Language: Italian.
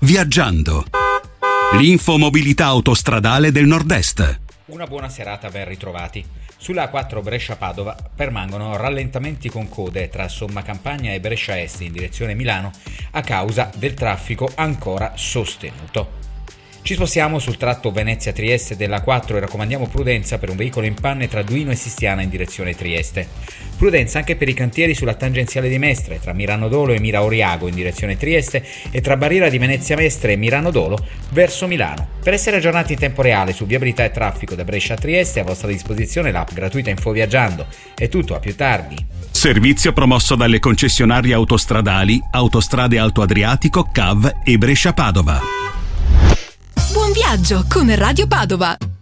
Viaggiando. L'infomobilità autostradale del Nord-Est. Una buona serata, ben ritrovati. Sulla A4 Brescia-Padova permangono rallentamenti con code tra Somma Campagna e Brescia Est in direzione Milano a causa del traffico ancora sostenuto. Ci spostiamo sul tratto Venezia-Trieste della A4 e raccomandiamo prudenza per un veicolo in panne tra Duino e Sistiana in direzione Trieste. Prudenza anche per i cantieri sulla tangenziale di Mestre tra Mirano Dolo e Mira Oriago in direzione Trieste e tra Barriera di Venezia Mestre e Mirano Dolo verso Milano. Per essere aggiornati in tempo reale su viabilità e traffico da Brescia a Trieste, a vostra disposizione l'app gratuita Info Viaggiando. È tutto, a più tardi. Servizio promosso dalle concessionarie autostradali Autostrade Alto Adriatico, CAV e Brescia Padova. Buon viaggio con Radio Padova!